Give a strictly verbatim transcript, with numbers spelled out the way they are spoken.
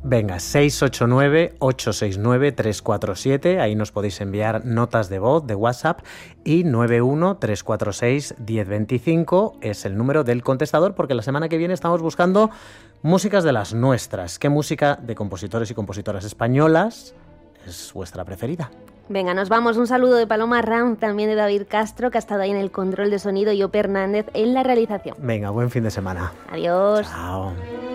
Venga, seis ocho nueve, ocho seis nueve, tres cuatro siete, ahí nos podéis enviar notas de voz de WhatsApp, y nueve uno tres cuatro seis, uno cero dos cinco es el número del contestador, porque la semana que viene estamos buscando músicas de las nuestras. ¿Qué música de compositores y compositoras españolas es vuestra preferida? Venga, nos vamos. Un saludo de Paloma Ram, también de David Castro, que ha estado ahí en el control de sonido, y Ope Hernández en la realización. Venga, buen fin de semana. Adiós. Chao.